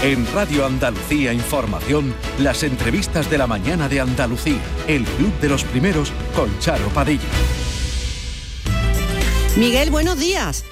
En Radio Andalucía Información, las entrevistas de la mañana de Andalucía. El Club de los Primeros con Charo Padilla. Miguel, buenos días.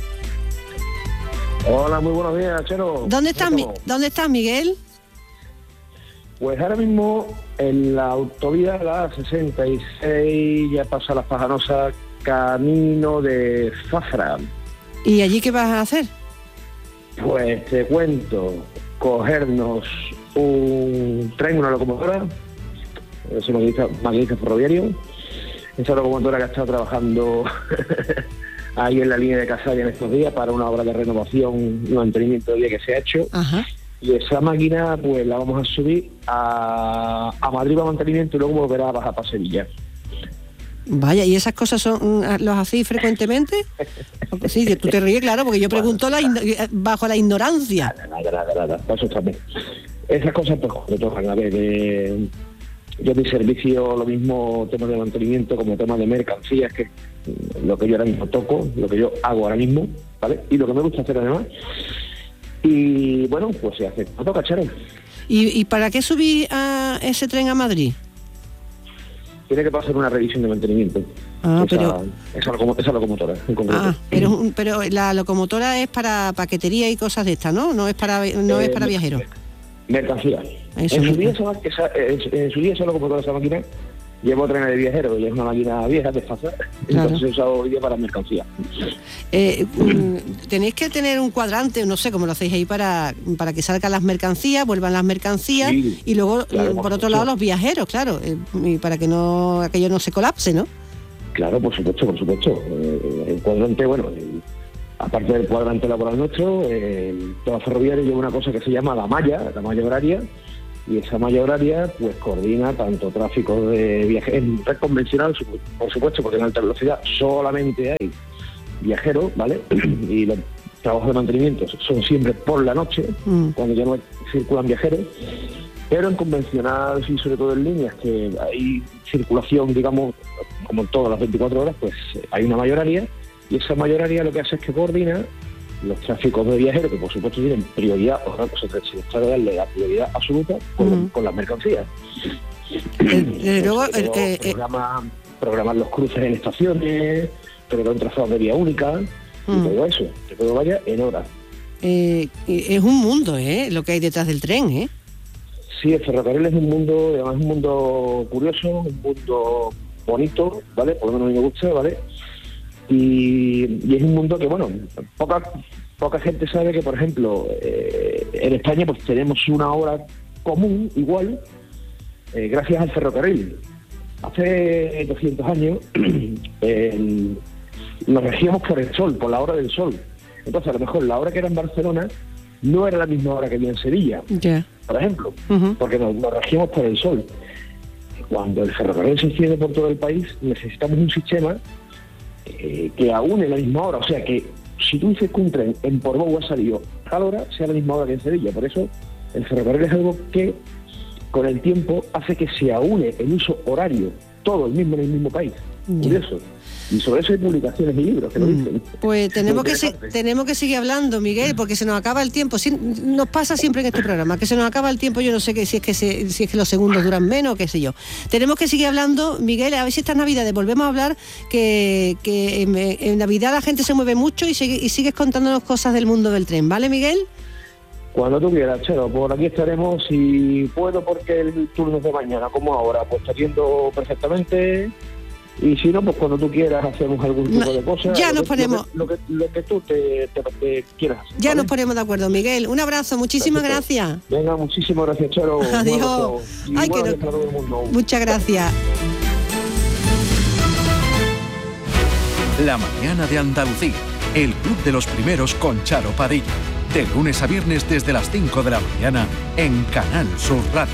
Hola, muy buenos días, Charo. ¿Dónde estás, Miguel? Pues ahora mismo en la autovía la 66, ya pasa Las Pajanosas, camino de Zafra. ¿Y allí qué vas a hacer? Pues te cuento, cogernos un tren, una locomotora, es un maquinista ferroviario, esa locomotora que ha estado trabajando ahí en la línea de Casalla en estos días para una obra de renovación y mantenimiento de vía que se ha hecho. Ajá. Y esa máquina pues la vamos a subir a Madrid para mantenimiento y luego volverá a bajar para Sevilla. Vaya, ¿y esas cosas los hacéis frecuentemente? Porque sí, tú te ríes, claro, porque yo pregunto bajo la ignorancia. Nada, para eso también. Esas cosas pues me tocan, a ver, yo mi servicio, lo mismo temas de mantenimiento como temas de mercancías, que lo que yo ahora mismo toco, lo que yo hago ahora mismo, ¿vale? Y lo que me gusta hacer además. Y bueno, pues se hace, me toca, Charo. ¿Y para qué subí a ese tren a Madrid? Tiene que pasar una revisión de mantenimiento. Esa locomotora en concreto. Pero la locomotora es para paquetería y cosas de estas, ¿no? No es para viajeros. Mercancía. En su día esa locomotora, esa máquina, llevo trenes de viajeros, y es una máquina vieja, desfasada, entonces se usa hoy día para mercancía. Tenéis que tener un cuadrante, no sé cómo lo hacéis ahí, para que salgan las mercancías, vuelvan las mercancías, sí, y luego, claro, por otro lado, los viajeros, claro, y para que aquello no se colapse, ¿no? Claro, por supuesto. El cuadrante, bueno, aparte del cuadrante laboral nuestro, toda ferroviaria lleva una cosa que se llama la malla horaria, y esa malla horaria pues coordina tanto tráfico de viajeros en red convencional, por supuesto, porque en alta velocidad solamente hay viajeros, ¿vale? Y los trabajos de mantenimiento son siempre por la noche, cuando ya no circulan viajeros, pero en convencional y sobre todo en líneas que hay circulación, digamos, como todas las 24 horas, pues hay una malla horaria, y esa malla horaria lo que hace es que coordina los tráficos de viajeros, que por supuesto tienen prioridad, se les trata de darle la prioridad absoluta con las mercancías. Programar los cruces en estaciones, pero en trazados de vía única, y todo eso, que todo vaya en horas. Es un mundo, lo que hay detrás del tren, Sí, el ferrocarril es un mundo, además es un mundo curioso, un mundo bonito, ¿vale? Por lo menos a mí me gusta, ¿vale? Y es un mundo que, bueno, poca gente sabe que, por ejemplo, en España pues tenemos una hora común, igual, gracias al ferrocarril. Hace 200 años nos regíamos por el sol, por la hora del sol. Entonces, a lo mejor la hora que era en Barcelona no era la misma hora que había en Sevilla, por ejemplo, porque nos regíamos por el sol. Cuando el ferrocarril se extiende por todo el país, necesitamos un sistema que aúne la misma hora, o sea que si tú dices que un tren en Portbou ha salido a tal hora, sea la misma hora que en Sevilla. Por eso el ferrocarril es algo que con el tiempo hace que se aúne el uso horario, todo el mismo en el mismo país. Curioso. Y sobre eso hay publicaciones y libros que lo dicen. Pues tenemos que seguir hablando, Miguel, porque se nos acaba el tiempo. Nos pasa siempre en este programa, que se nos acaba el tiempo. Yo no sé si es que los segundos duran menos, qué sé yo. Tenemos que seguir hablando, Miguel, a ver si estas Navidades volvemos a hablar, que en Navidad la gente se mueve mucho y sigues contándonos cosas del mundo del tren, ¿vale, Miguel? Cuando tú quieras, Charo, por aquí estaremos, si puedo, porque el turno es de mañana, como ahora, pues te atiendo perfectamente. Y si no, pues cuando tú quieras hacemos algún tipo de cosa. Ya nos ponemos. Lo que tú te quieras hacer. Ya, ¿vale? Nos ponemos de acuerdo, Miguel. Un abrazo, muchísimas gracias. Venga, muchísimas gracias, Charo. Adiós. Ay, que no... todo el mundo. Muchas gracias. La mañana de Andalucía. El Club de los Primeros con Charo Padilla. De lunes a viernes desde las 5 de la mañana en Canal Sur Radio.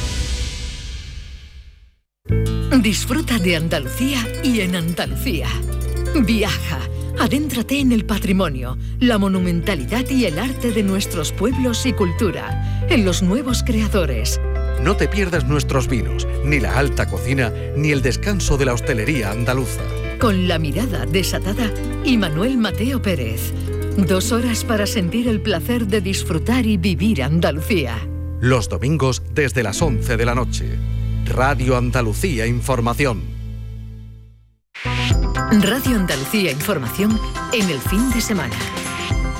Disfruta de Andalucía y en Andalucía. Viaja, adéntrate en el patrimonio, la monumentalidad y el arte de nuestros pueblos y cultura, en los nuevos creadores. No te pierdas nuestros vinos, ni la alta cocina, ni el descanso de la hostelería andaluza. Con la mirada desatada y Manuel Mateo Pérez. 2 horas para sentir el placer de disfrutar y vivir Andalucía. Los domingos desde las 11 de la noche. Radio Andalucía Información. Radio Andalucía Información en el fin de semana.